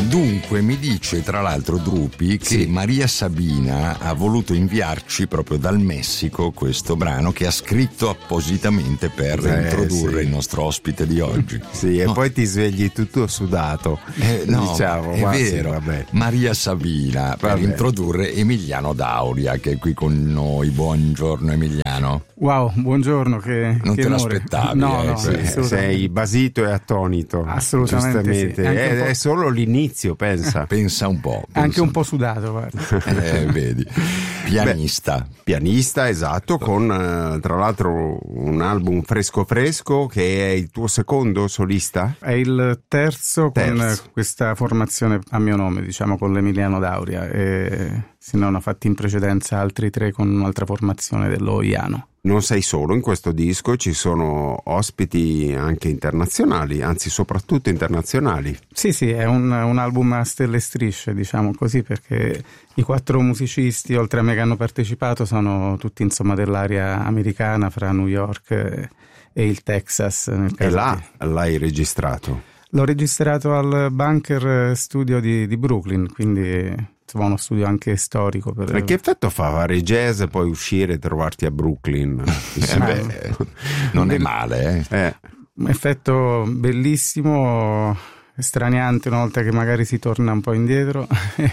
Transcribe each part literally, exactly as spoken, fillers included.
Dunque mi dice tra l'altro Drupi che Sì. Maria Sabina ha voluto inviarci proprio dal Messico questo brano che ha scritto appositamente per Eh, introdurre sì. il nostro ospite di oggi. Sì, e No. poi ti svegli tutto sudato. Eh, no, diciamo, è ma sì, vero. vabbè. Maria Sabina per Vabbè. introdurre Emiliano Dauria che è qui con noi. Buongiorno Emiliano. Wow, buongiorno, che, Non che te onore. l'aspettavi, No, eh, no, sì. assolutamente. Sei basito e attonito. Assolutamente Giustamente. sì. Anche È, un po'- è solo l'inizio, pensa. Pensa un po'. pensa Anche un po' sudato, guarda. Eh, vedi. Pianista. Pianista, esatto, con eh, tra l'altro un album fresco fresco che è il tuo secondo solista? È il terzo, Terzo. con questa formazione a mio nome, diciamo, con l'Emiliano Dauria. E se ne hanno fatti in precedenza altri tre con un'altra formazione dello Iano. Non sei solo in questo disco, ci sono ospiti anche internazionali, anzi soprattutto internazionali. Sì, sì, è un, un album a stelle e strisce, diciamo così, perché i quattro musicisti, oltre a me che hanno partecipato, sono tutti insomma dell'area americana, fra New York e, e il Texas. Nel E caso là di- l'hai registrato. L'ho registrato al Bunker Studio di, di Brooklyn, quindi insomma uno studio anche storico. Per... E che effetto fa fare jazz e poi uscire e trovarti a Brooklyn? Eh beh, non è male, eh. Eh, Un effetto bellissimo, straniante una volta che magari si torna un po' indietro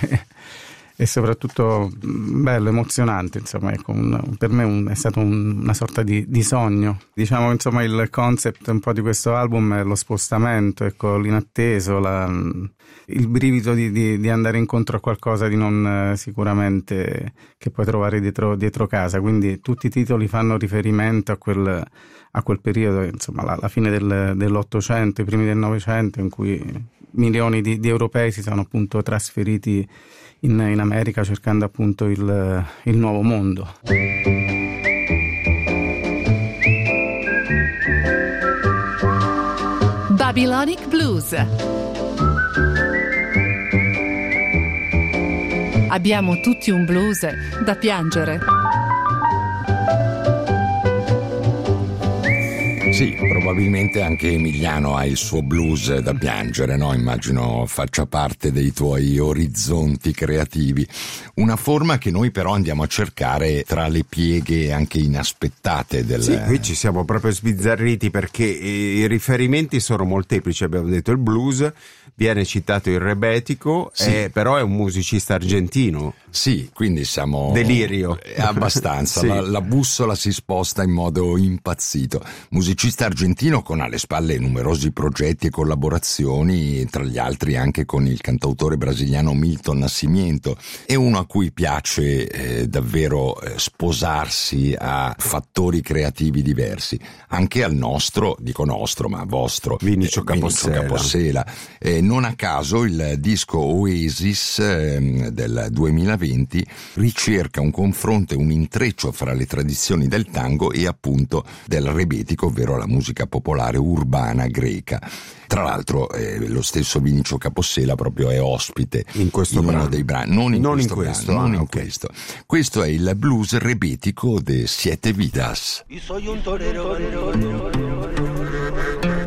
e soprattutto bello, emozionante, insomma, ecco, un, per me un, è stato un, una sorta di, di sogno. Diciamo, insomma, il concept un po' di questo album è lo spostamento, ecco, l'inatteso, la, il brivido di, di, di andare incontro a qualcosa di non eh, sicuramente che puoi trovare dietro, dietro casa, quindi tutti i titoli fanno riferimento a quel, a quel periodo, insomma, la, la fine del, dell'Ottocento, i primi del Novecento, in cui milioni di, di europei si sono appunto trasferiti in, in America cercando appunto il, il nuovo mondo. Babylonic Blues. Abbiamo tutti un blues da piangere. Sì, probabilmente anche Emiliano ha il suo blues da piangere, no? Immagino faccia parte dei tuoi orizzonti creativi. Una forma che noi però andiamo a cercare tra le pieghe anche inaspettate del... sì, qui ci siamo proprio sbizzarriti perché i riferimenti sono molteplici. Abbiamo detto il blues, viene citato il rebetico, Sì. eh, però è un musicista argentino. Sì, quindi siamo... Delirio. Eh, Abbastanza, Sì. la, la bussola si sposta in modo impazzito. Musicista argentino con alle spalle numerosi progetti e collaborazioni, tra gli altri anche con il cantautore brasiliano Milton Nascimento. È uno a cui piace eh, davvero eh, sposarsi a fattori creativi diversi. Anche al nostro, dico nostro, ma vostro, Vinicio eh, Vinicio Capossela. Capossela. Eh, non a caso il disco Oasis eh, del duemilaventi ricerca un confronto e un intreccio fra le tradizioni del tango e appunto del rebetico, ovvero la musica popolare urbana greca. Tra l'altro eh, lo stesso Vinicio Capossela proprio è ospite In questo in brano. uno dei brani, non in Non in questo, questo, brano, non ah, in ok. questo. Questo è il blues rebetico de Siete Vidas. Y soy un torero, torero, torero, torero, torero.